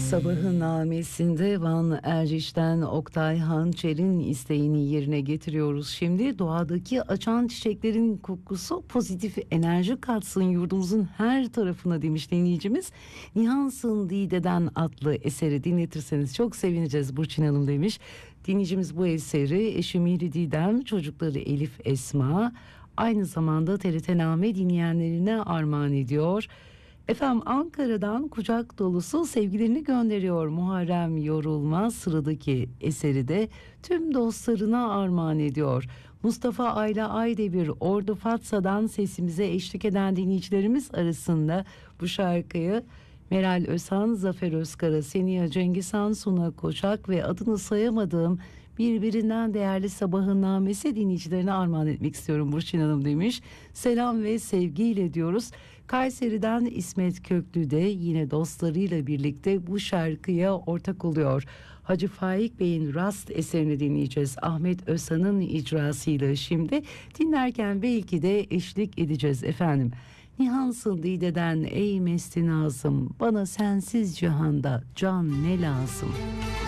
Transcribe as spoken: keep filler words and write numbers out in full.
Sabahın namesinde Van Erciş'ten Oktay Hançer'in isteğini yerine getiriyoruz. Şimdi doğadaki açan çiçeklerin kokusu pozitif enerji katsın yurdumuzun her tarafına demiş dinleyicimiz. Nihansın Dide'den adlı eseri dinletirseniz çok sevineceğiz Burçin Hanım demiş. Dinleyicimiz bu eseri eşi Mihri Didem, çocukları Elif Esma, aynı zamanda T R T Name dinleyenlerine armağan ediyor. Efendim Ankara'dan kucak dolusu sevgilerini gönderiyor Muharrem Yorulmaz, sıradaki eseri de tüm dostlarına armağan ediyor. Mustafa Ayla Aydemir, Ordu Fatsa'dan sesimize eşlik eden dinleyicilerimiz arasında bu şarkıyı Meral Özhan, Zafer Özkara, Seniha Cengizhan, Suna Koçak ve adını sayamadığım birbirinden değerli sabahın namesi dinleyicilerine armağan etmek istiyorum Burçin Hanım demiş. Selam ve sevgiyle diyoruz. Kayseri'den İsmet Köklü de yine dostlarıyla birlikte bu şarkıya ortak oluyor. Hacı Faik Bey'in Rast eserini dinleyeceğiz. Ahmet Özhan'ın icrasıyla şimdi dinlerken belki de eşlik edeceğiz efendim. Nihansın Dide'den ey mesti nazım, bana sensiz cihanda can ne lazım.